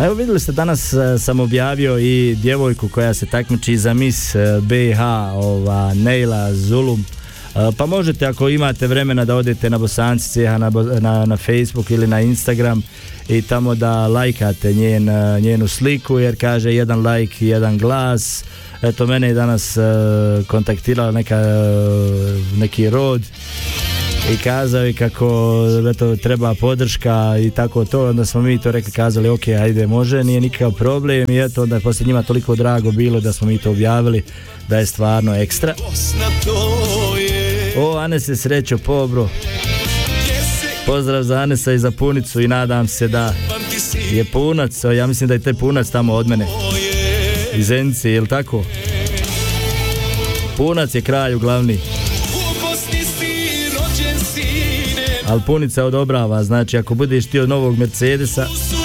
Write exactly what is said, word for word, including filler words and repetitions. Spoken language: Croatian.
A evo vidjeli ste, danas uh, sam objavio i djevojku koja se takmiči za Miss uh, B i H, ova Neila Zulum. Uh, pa možete, ako imate vremena, da odete na Bosanci C H na, na, na Facebook ili na Instagram i tamo da lajkate njen, uh, njenu sliku, jer kaže jedan lajk, jedan glas. Eto, mene je danas uh, kontaktirala neka, uh, neki rod i kazao i kako eto, treba podrška i tako to, onda smo mi to rekli, kazali ok, ajde, može, nije nikakav problem i eto, onda je poslije njima toliko drago bilo da smo mi to objavili, da je stvarno ekstra. O, Anes je srećo, pobro. Pozdrav za Anesa i za Punicu i nadam se da je Punac, ja mislim da je te Punac tamo od mene iz Zenice, jel tako? Punac je kralj glavni. Ali Punica odobrava, znači ako budeš htio novog Mercedesa,